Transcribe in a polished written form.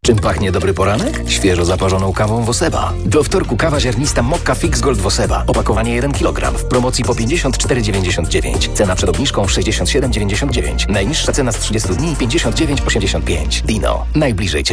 Czym pachnie dobry poranek? Świeżo zaparzoną kawą Woseba. Do wtorku kawa ziarnista Mokka Fix Gold Woseba. Opakowanie 1 kg. W promocji po 54,99. Cena przed obniżką 67,99. Najniższa cena z 30 dni 59,85. Dino. Najbliżej Ciebie.